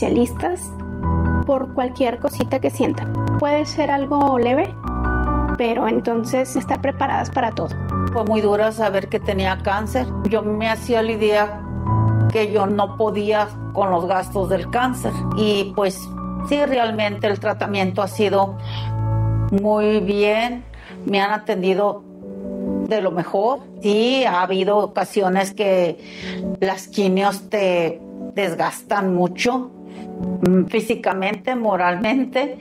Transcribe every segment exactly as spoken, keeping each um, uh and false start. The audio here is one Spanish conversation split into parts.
especialistas por cualquier cosita que sientan. Puede ser algo leve, pero entonces estar preparadas para todo. Fue muy duro saber que tenía cáncer. Yo me hacía la idea que yo no podía con los gastos del cáncer. Y pues sí, realmente el tratamiento ha sido muy bien. Me han atendido de lo mejor. Sí, ha habido ocasiones que las quimios te desgastan mucho, físicamente, moralmente,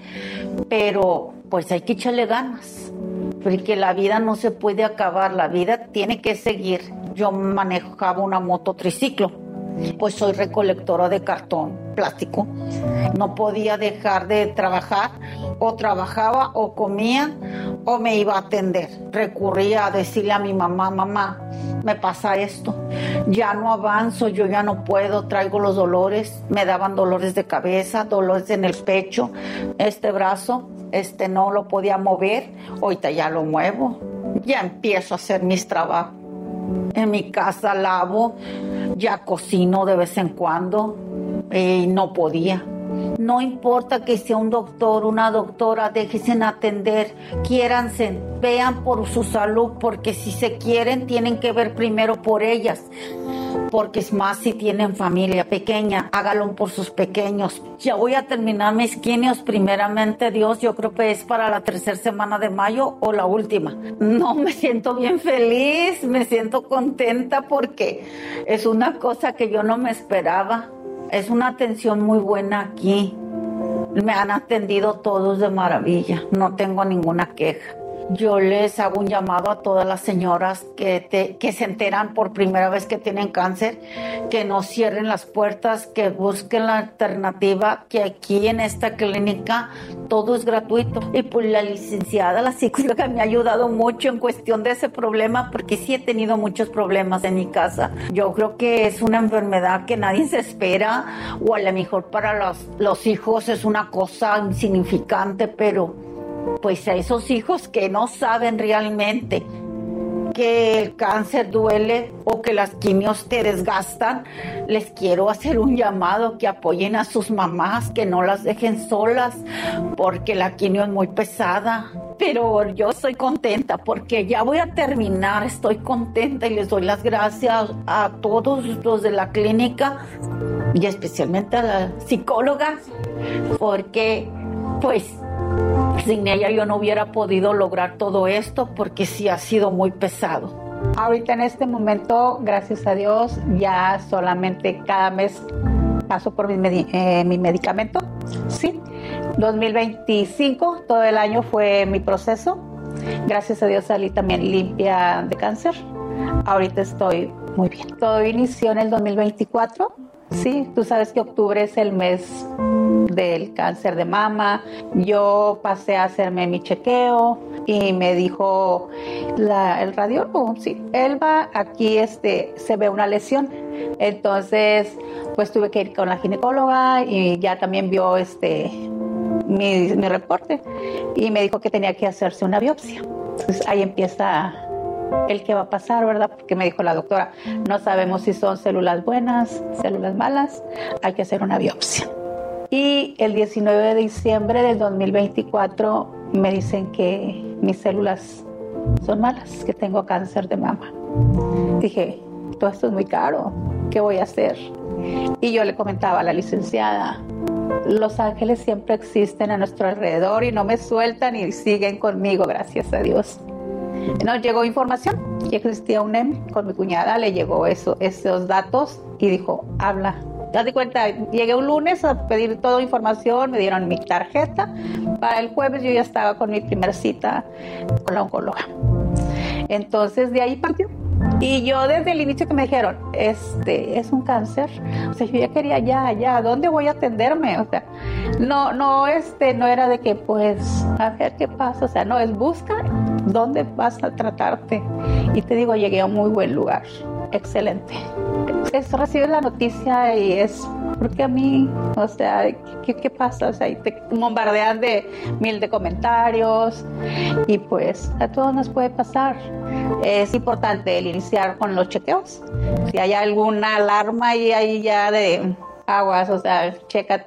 pero pues hay que echarle ganas, porque la vida no se puede acabar, la vida tiene que seguir. Yo manejaba una mototriciclo, pues soy recolectora de cartón, plástico. No podía dejar de trabajar, o trabajaba o comía o me iba a atender. Recurría a decirle a mi mamá, mamá, me pasa esto, ya no avanzo, yo ya no puedo, traigo los dolores, me daban dolores de cabeza, dolores en el pecho, este brazo, este no lo podía mover, ahorita ya lo muevo, ya empiezo a hacer mis trabajos. En mi casa lavo, ya cocino de vez en cuando y no podía. No importa que sea un doctor, una doctora, déjense atender, quiéranse, vean por su salud, porque si se quieren tienen que ver primero por ellas, porque es más si tienen familia pequeña, háganlo por sus pequeños. Ya voy a terminar mis quimios, primeramente Dios, yo creo que es para la tercera semana de mayo o la última. No, me siento bien feliz, me siento contenta porque es una cosa que yo no me esperaba. Es una atención muy buena aquí. Me han atendido todos de maravilla. No tengo ninguna queja. Yo les hago un llamado a todas las señoras que, te, que se enteran por primera vez que tienen cáncer, que no cierren las puertas, que busquen la alternativa, que aquí en esta clínica todo es gratuito. Y pues la licenciada, la psicóloga, me ha ayudado mucho en cuestión de ese problema, porque sí he tenido muchos problemas en mi casa. Yo creo que es una enfermedad que nadie se espera, o a lo mejor para los, los hijos es una cosa insignificante, pero pues a esos hijos que no saben realmente que el cáncer duele o que las quimios te desgastan, les quiero hacer un llamado que apoyen a sus mamás, que no las dejen solas, porque la quimio es muy pesada. Pero yo estoy contenta porque ya voy a terminar, estoy contenta y les doy las gracias a todos los de la clínica y especialmente a la psicóloga, porque pues sin ella yo no hubiera podido lograr todo esto, porque sí ha sido muy pesado. Ahorita en este momento, gracias a Dios, ya solamente cada mes paso por mi, medi- eh, mi medicamento. Sí, dos mil veinticinco, todo el año fue mi proceso. Gracias a Dios salí también limpia de cáncer. Ahorita estoy muy bien. Todo inició en el dos mil veinticuatro. Sí, tú sabes que octubre es el mes del cáncer de mama. Yo pasé a hacerme mi chequeo y me dijo la, el radiólogo, sí, Elba, aquí este, se ve una lesión. Entonces, pues tuve que ir con la ginecóloga y ya también vio este mi, mi reporte y me dijo que tenía que hacerse una biopsia. Entonces ahí empieza el que va a pasar, ¿verdad? Porque me dijo la doctora, no sabemos si son células buenas, células malas, hay que hacer una biopsia. Y el diecinueve de diciembre del dos mil veinticuatro me dicen que mis células son malas, que tengo cáncer de mama. Dije, todo esto es muy caro, ¿qué voy a hacer? Y yo le comentaba a la licenciada, los ángeles siempre existen a nuestro alrededor y no me sueltan y siguen conmigo, gracias a Dios. Nos llegó información que existía un E M, con mi cuñada le llegó eso, esos datos y dijo, habla. ¿Te das cuenta? Llegué un lunes a pedir toda información, me dieron mi tarjeta. Para el jueves yo ya estaba con mi primera cita con la oncóloga. Entonces de ahí partió. Y yo desde el inicio que me dijeron, este, es un cáncer, o sea, yo ya quería ya, ya, ¿dónde voy a atenderme? O sea, no, no, este, no era de que, pues, a ver qué pasa, o sea, no, es busca dónde vas a tratarte. Y te digo, llegué a un muy buen lugar, excelente. Es, recibes la noticia y es, porque a mí, o sea, ¿qué, qué pasa? O sea, y te bombardean de mil de comentarios y pues a todos nos puede pasar. Es importante el iniciar con los chequeos. Si hay alguna alarma y ahí ya de aguas, o sea, chécate.